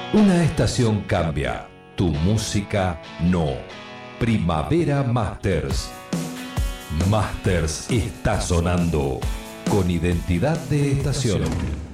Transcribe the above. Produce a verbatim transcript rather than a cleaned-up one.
Una estación cambia, tu música no. Primavera Masters. Masters está sonando con identidad de estación.